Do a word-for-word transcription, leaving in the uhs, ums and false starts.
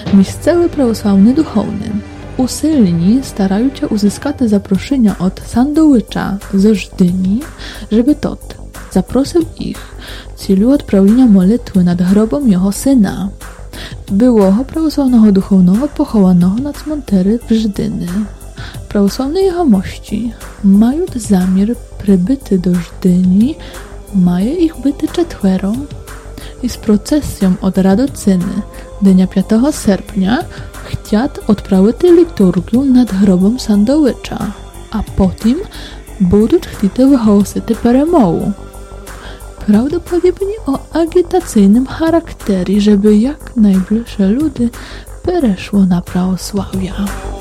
Місцевий православний духовний. У селі стараються узискати запрошення від Сандовича з Ждині, żeby tot zaprosił ich w celu odprawienia modlitwy nad grobem jego syna, byłego prawosławnego duchownego pochowanego na cmentery w Żdyny. Prawosławne jegomości mają zamiar przybyty do Żdyni, mają ich byty czetwero i z procesją od Radocyny dnia piątego sierpnia chciat odprawić liturgię nad grobem Sandowicza, a potem будуть хотіти виголосити перемогу. Prawdopodobnie o agitacyjnym charakterze, żeby jak najbliższe ludy перейшло na prawosławia.